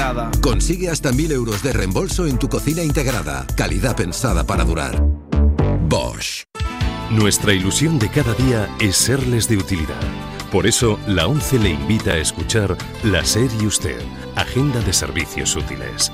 integrada. Consigue hasta 1.000 euros de reembolso en tu cocina integrada. Calidad pensada para durar. Bosch. Nuestra ilusión de cada día es serles de utilidad. Por eso, la ONCE le invita a escuchar La SER y Usted, Agenda de Servicios Útiles.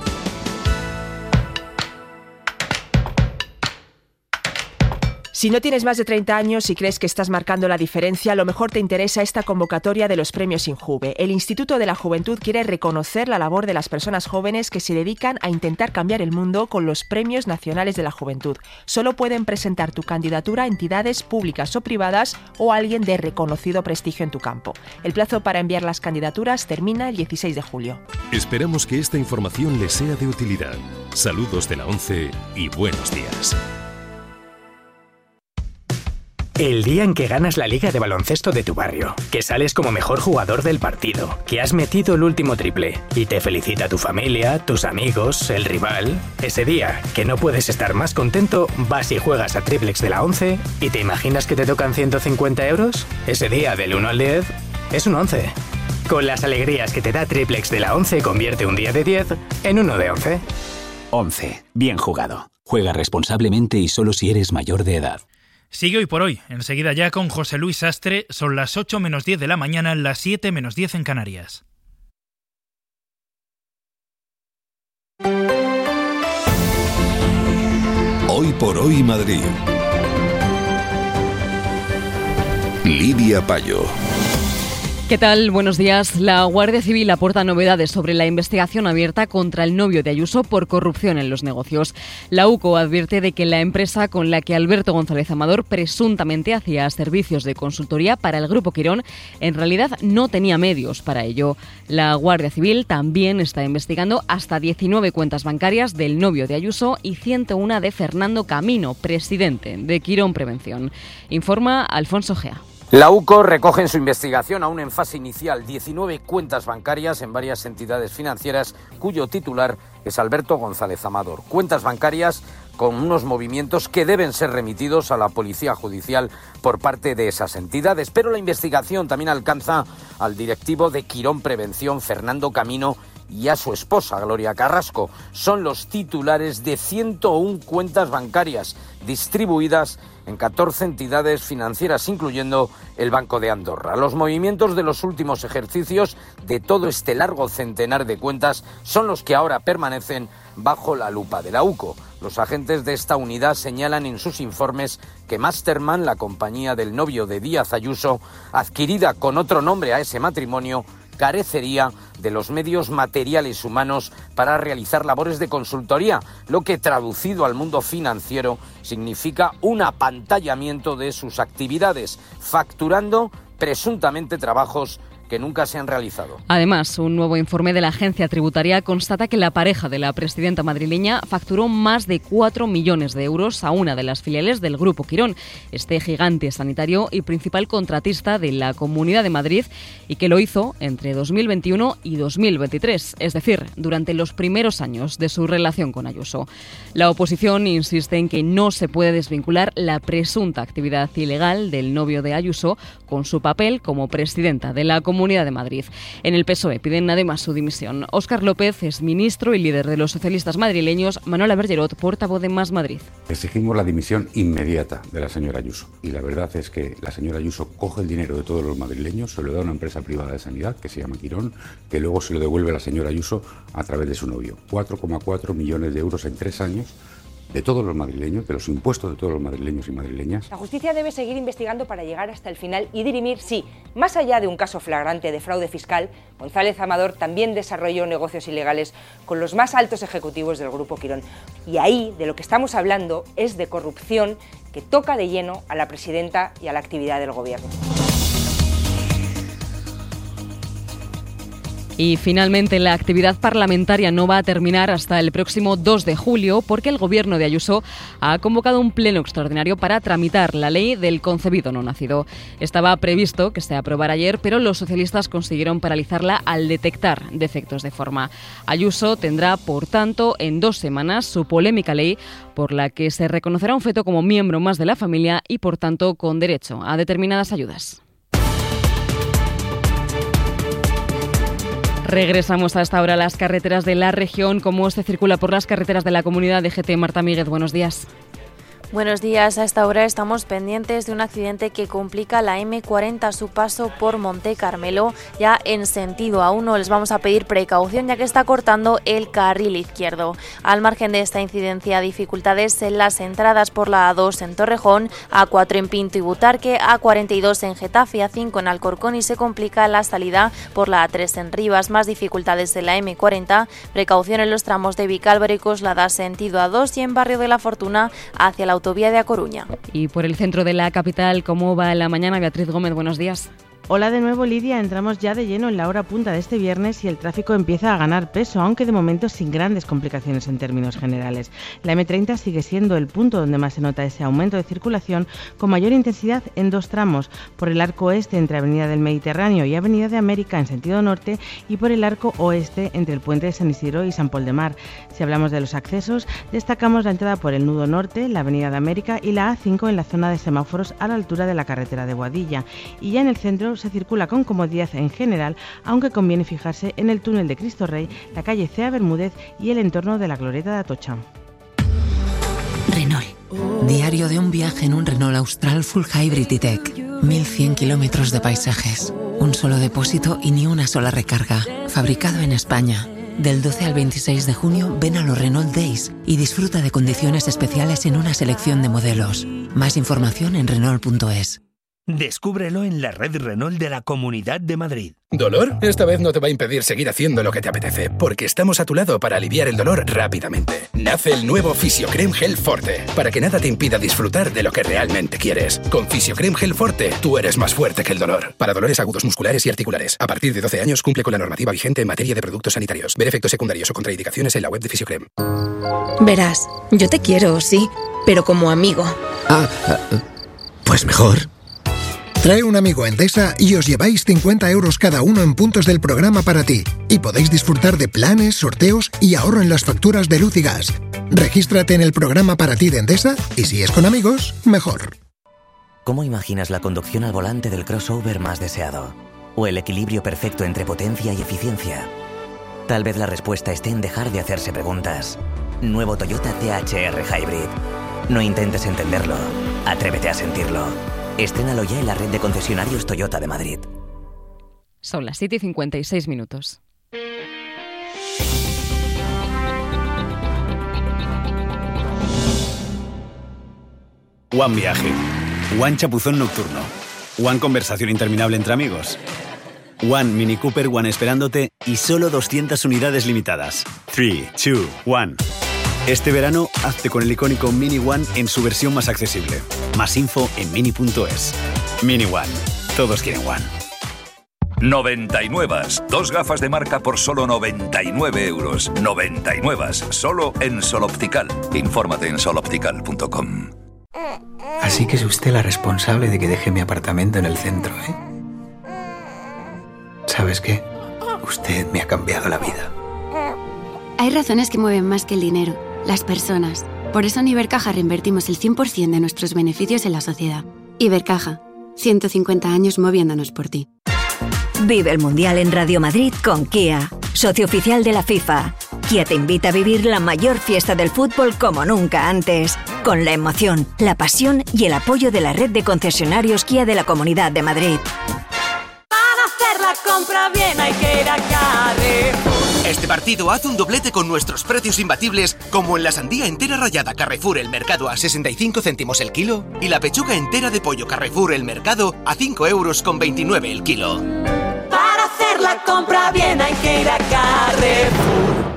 Si no tienes más de 30 años y crees que estás marcando la diferencia, a lo mejor te interesa esta convocatoria de los premios Injuve. El Instituto de la Juventud quiere reconocer la labor de las personas jóvenes que se dedican a intentar cambiar el mundo con los Premios Nacionales de la Juventud. Solo pueden presentar tu candidatura a entidades públicas o privadas o alguien de reconocido prestigio en tu campo. El plazo para enviar las candidaturas termina el 16 de julio. Esperamos que esta información les sea de utilidad. Saludos de la ONCE y buenos días. El día en que ganas la liga de baloncesto de tu barrio, que sales como mejor jugador del partido, que has metido el último triple y te felicita tu familia, tus amigos, el rival. Ese día, que no puedes estar más contento, vas y juegas a Triplex de la ONCE y te imaginas que te tocan 150 euros. Ese día, del 1 al 10, es un 11. Con las alegrías que te da Triplex de la ONCE, convierte un día de 10 en uno de 11. 11. Bien jugado. Juega responsablemente y solo si eres mayor de edad. Sigue Hoy por Hoy. Enseguida ya con José Luis Sastre. Son las 8 menos 10 de la mañana, las 7 menos 10 en Canarias. Hoy por Hoy Madrid. Lidia Payo. ¿Qué tal? Buenos días. La Guardia Civil aporta novedades sobre la investigación abierta contra el novio de Ayuso por corrupción en los negocios. La UCO advierte de que la empresa con la que Alberto González Amador presuntamente hacía servicios de consultoría para el Grupo Quirón en realidad no tenía medios para ello. La Guardia Civil también está investigando hasta 19 cuentas bancarias del novio de Ayuso y 101 de Fernando Camino, presidente de Quirón Prevención. Informa Alfonso Gea. La UCO recoge en su investigación, aún en fase inicial, 19 cuentas bancarias en varias entidades financieras cuyo titular es Alberto González Amador. Cuentas bancarias con unos movimientos que deben ser remitidos a la Policía Judicial por parte de esas entidades. Pero la investigación también alcanza al directivo de Quirón Prevención, Fernando Camino, y a su esposa, Gloria Carrasco. Son los titulares de 101 cuentas bancarias distribuidas en 14 entidades financieras, incluyendo el Banco de Andorra. Los movimientos de los últimos ejercicios de todo este largo centenar de cuentas son los que ahora permanecen bajo la lupa de la UCO. Los agentes de esta unidad señalan en sus informes que Masterman, la compañía del novio de Díaz Ayuso, adquirida con otro nombre a ese matrimonio, carecería de los medios materiales humanos para realizar labores de consultoría, lo que traducido al mundo financiero significa un apantallamiento de sus actividades, facturando presuntamente trabajos que nunca se han realizado. Además, un nuevo informe de la agencia tributaria constata que la pareja de la presidenta madrileña facturó más de 4 millones de euros a una de las filiales del Grupo Quirón, este gigante sanitario y principal contratista de la Comunidad de Madrid, y que lo hizo entre 2021 y 2023, es decir, durante los primeros años de su relación con Ayuso. La oposición insiste en que no se puede desvincular la presunta actividad ilegal del novio de Ayuso con su papel como presidenta de la Comunidad de Madrid. En el PSOE piden además su dimisión. Óscar López es ministro y líder de los socialistas madrileños. Manuela Bergerot, portavoz de Más Madrid. Exigimos la dimisión inmediata de la señora Ayuso. Y la verdad es que la señora Ayuso coge el dinero de todos los madrileños, se lo da a una empresa privada de sanidad que se llama Quirón, que luego se lo devuelve a la señora Ayuso a través de su novio. 4,4 millones de euros en 3 años de todos los madrileños, de los impuestos de todos los madrileños y madrileñas. La justicia debe seguir investigando para llegar hasta el final y dirimir si, más allá de un caso flagrante de fraude fiscal, González Amador también desarrolló negocios ilegales con los más altos ejecutivos del Grupo Quirón. Y ahí, de lo que estamos hablando, es de corrupción que toca de lleno a la presidenta y a la actividad del gobierno. Y finalmente la actividad parlamentaria no va a terminar hasta el próximo 2 de julio porque el gobierno de Ayuso ha convocado un pleno extraordinario para tramitar la ley del concebido no nacido. Estaba previsto que se aprobara ayer, pero los socialistas consiguieron paralizarla al detectar defectos de forma. Ayuso tendrá, por tanto, en 2 semanas su polémica ley por la que se reconocerá un feto como miembro más de la familia y, por tanto, con derecho a determinadas ayudas. Regresamos hasta ahora a las carreteras de la región. ¿Cómo se circula por las carreteras de la comunidad de GT? Marta Míguez, buenos días. Buenos días, a esta hora estamos pendientes de un accidente que complica la M40 a su paso por Monte Carmelo, ya en sentido A1. Les vamos a pedir precaución ya que está cortando el carril izquierdo. Al margen de esta incidencia, dificultades en las entradas por la A2 en Torrejón, A4 en Pinto y Butarque, A42 en Getafe, A5 en Alcorcón y se complica la salida por la A3 en Rivas. Más dificultades en la M40, precaución en los tramos de Vicálvaro y Coslada sentido A2 y en Barrio de la Fortuna hacia la autovía de A Coruña. Y por el centro de la capital, ¿cómo va la mañana? Beatriz Gómez, buenos días. Hola de nuevo, Lidia. Entramos ya de lleno en la hora punta de este viernes y el tráfico empieza a ganar peso, aunque de momento sin grandes complicaciones en términos generales. La M30 sigue siendo el punto donde más se nota ese aumento de circulación, con mayor intensidad en dos tramos, por el arco oeste entre Avenida del Mediterráneo y Avenida de América en sentido norte y por el arco oeste entre el puente de San Isidro y San Pol de Mar. Si hablamos de los accesos, destacamos la entrada por el nudo norte, la Avenida de América y la A5 en la zona de semáforos a la altura de la carretera de Boadilla. Y ya en el centro se circula con comodidad en general, aunque conviene fijarse en el túnel de Cristo Rey, la calle Cea Bermúdez y el entorno de la Glorieta de Atocha. Renault. Diario de un viaje en un Renault Austral Full Hybrid E-Tech. 1100 kilómetros de paisajes, un solo depósito y ni una sola recarga. Fabricado en España. Del 12 al 26 de junio ven a los Renault Days y disfruta de condiciones especiales en una selección de modelos. Más información en Renault.es. Descúbrelo en la red Renault de la Comunidad de Madrid. ¿Dolor? Esta vez no te va a impedir seguir haciendo lo que te apetece, porque estamos a tu lado para aliviar el dolor rápidamente. Nace el nuevo Fisiocrem Gel Forte, para que nada te impida disfrutar de lo que realmente quieres. Con Fisiocrem Gel Forte, tú eres más fuerte que el dolor. Para dolores agudos musculares y articulares. A partir de 12 años cumple con la normativa vigente en materia de productos sanitarios. Ver efectos secundarios o contraindicaciones en la web de Fisiocrem. Verás, yo te quiero, sí, pero como amigo. Pues mejor. Trae un amigo a Endesa y os lleváis 50 euros cada uno en puntos del programa para ti. Y podéis disfrutar de planes, sorteos y ahorro en las facturas de luz y gas. Regístrate en el programa para ti de Endesa y si es con amigos, mejor. ¿Cómo imaginas la conducción al volante del crossover más deseado? ¿O el equilibrio perfecto entre potencia y eficiencia? Tal vez la respuesta esté en dejar de hacerse preguntas. Nuevo Toyota THR Hybrid. No intentes entenderlo. Atrévete a sentirlo. Estrénalo ya en la red de concesionarios Toyota de Madrid. Son las 7:56 minutos. One viaje, One chapuzón nocturno, One conversación interminable entre amigos, One Mini Cooper One esperándote y solo 200 unidades limitadas. 3, 2, 1. Este verano, hazte con el icónico Mini One en su versión más accesible. Más info en mini.es. Mini One. Todos quieren One. 99. Dos gafas de marca por solo 99 euros. 99. Solo en Sol Optical. Infórmate en soloptical.com. Así que es usted la responsable de que deje mi apartamento en el centro, ¿eh? ¿Sabes qué? Usted me ha cambiado la vida. Hay razones que mueven más que el dinero, las personas. Por eso en Ibercaja reinvertimos el 100% de nuestros beneficios en la sociedad. Ibercaja, 150 años moviéndonos por ti. Vive el Mundial en Radio Madrid con Kia, socio oficial de la FIFA. Kia te invita a vivir la mayor fiesta del fútbol como nunca antes, con la emoción, la pasión y el apoyo de la red de concesionarios Kia de la Comunidad de Madrid. Para hacer la compra bien hay que ir a Carrefour. Este partido haz un doblete con nuestros precios imbatibles, como en la sandía entera rallada Carrefour El Mercado a 65 céntimos el kilo y la pechuga entera de pollo Carrefour El Mercado a 5,29 € el kilo. Para hacer la compra bien hay que ir a Carrefour.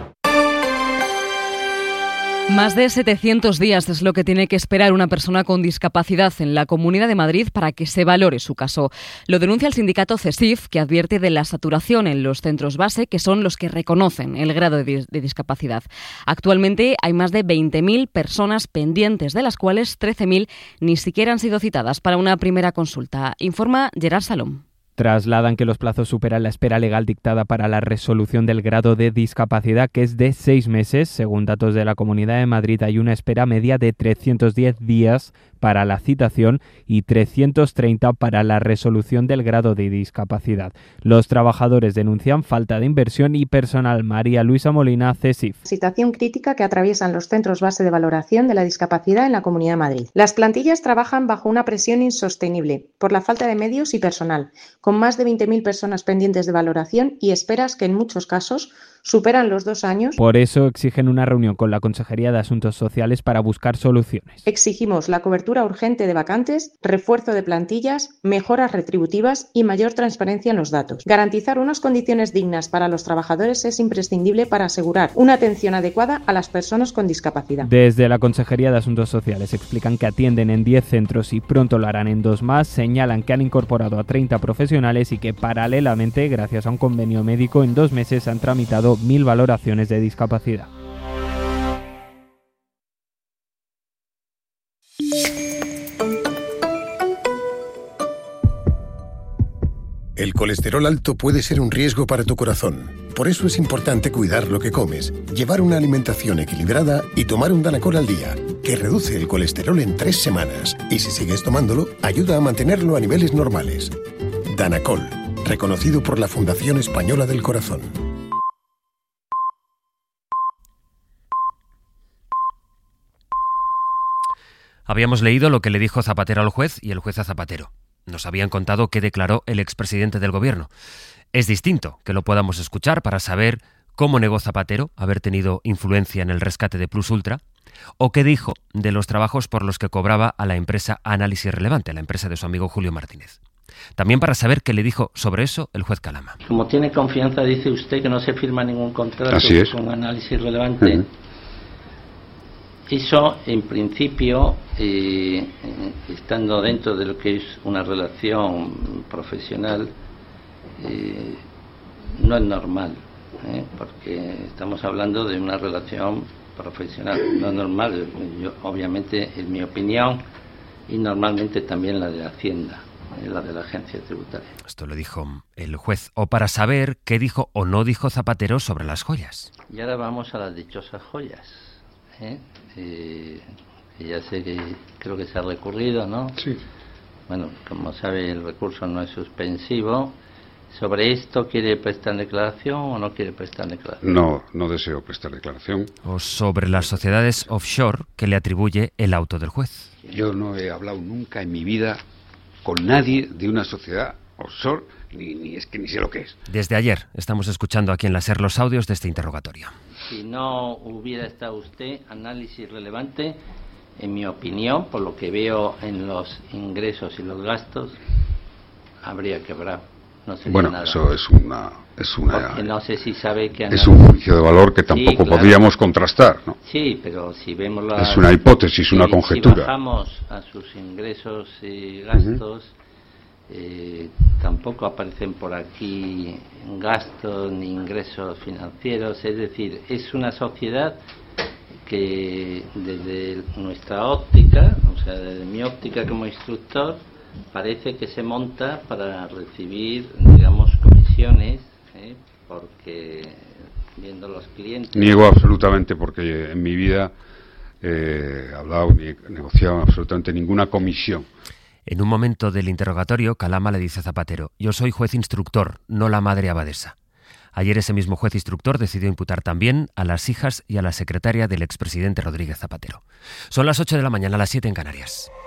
Más de 700 días es lo que tiene que esperar una persona con discapacidad en la Comunidad de Madrid para que se valore su caso. Lo denuncia el sindicato CESIF, que advierte de la saturación en los centros base, que son los que reconocen el grado de discapacidad. Actualmente hay más de 20.000 personas pendientes, de las cuales 13.000 ni siquiera han sido citadas para una primera consulta, informa Gerard Salom. Trasladan que los plazos superan la espera legal dictada para la resolución del grado de discapacidad, que es de 6 meses. Según datos de la Comunidad de Madrid, hay una espera media de 310 días para la citación y 330 para la resolución del grado de discapacidad. Los trabajadores denuncian falta de inversión y personal. María Luisa Molina, CESIF. Situación crítica que atraviesan los centros base de valoración de la discapacidad en la Comunidad de Madrid. Las plantillas trabajan bajo una presión insostenible por la falta de medios y personal, con más de 20.000 personas pendientes de valoración y esperas que en muchos casos superan los 2 años. Por eso exigen una reunión con la Consejería de Asuntos Sociales para buscar soluciones. Exigimos la cobertura urgente de vacantes, refuerzo de plantillas, mejoras retributivas y mayor transparencia en los datos. Garantizar unas condiciones dignas para los trabajadores es imprescindible para asegurar una atención adecuada a las personas con discapacidad. Desde la Consejería de Asuntos Sociales explican que atienden en 10 centros y pronto lo harán en 2 más. Señalan que han incorporado a 30 profesionales y que paralelamente, gracias a un convenio médico, en 2 meses han tramitado 1.000 valoraciones de discapacidad. El colesterol alto puede ser un riesgo para tu corazón. Por eso es importante cuidar lo que comes, llevar una alimentación equilibrada y tomar un Danacol al día, que reduce el colesterol en 3 semanas. Y si sigues tomándolo, ayuda a mantenerlo a niveles normales. Danacol, reconocido por la Fundación Española del Corazón. Habíamos leído lo que le dijo Zapatero al juez y el juez a Zapatero. Nos habían contado qué declaró el expresidente del gobierno. Es distinto que lo podamos escuchar para saber cómo negó Zapatero haber tenido influencia en el rescate de Plus Ultra o qué dijo de los trabajos por los que cobraba a la empresa Análisis Relevante, la empresa de su amigo Julio Martínez. También para saber qué le dijo sobre eso el juez Calama. Como tiene confianza, dice usted que no se firma ningún contrato con Análisis Relevante. Eso, en principio, estando dentro de lo que es una relación profesional, no es normal, porque estamos hablando de una relación profesional. No es normal, yo, obviamente, en mi opinión, y normalmente también la de Hacienda, la de la Agencia Tributaria. Esto lo dijo el juez. O para saber qué dijo o no dijo Zapatero sobre las joyas. Y ahora vamos a las dichosas joyas. Ya sé que creo que se ha recurrido, ¿no? Sí. Bueno, como sabe, el recurso no es suspensivo. ¿Sobre esto quiere prestar declaración o no quiere prestar declaración? No deseo prestar declaración. O sobre las sociedades offshore que le atribuye el auto del juez. Yo no he hablado nunca en mi vida con nadie de una sociedad offshore, ni sé lo que es. Desde ayer estamos escuchando aquí en la SER los audios de este interrogatorio. Si no hubiera estado usted, Análisis Relevante, en mi opinión, por lo que veo en los ingresos y los gastos, habría quebrado. No sé bueno, nada. Eso es una porque no sé si sabe que es un juicio de valor que tampoco podríamos contrastar, ¿no? Sí, pero si vemos es una hipótesis, una conjetura. Si bajamos a sus ingresos y gastos, tampoco aparecen por aquí gastos ni ingresos financieros. Es decir, es una sociedad que desde nuestra óptica, o sea, desde mi óptica como instructor, parece que se monta para recibir, digamos, comisiones, porque viendo los clientes... Niego absolutamente, porque en mi vida he hablado ni he negociado absolutamente ninguna comisión. En un momento del interrogatorio, Calama le dice a Zapatero: yo soy juez instructor, no la madre abadesa. Ayer ese mismo juez instructor decidió imputar también a las hijas y a la secretaria del expresidente Rodríguez Zapatero. Son las 8 de la mañana, las 7 en Canarias.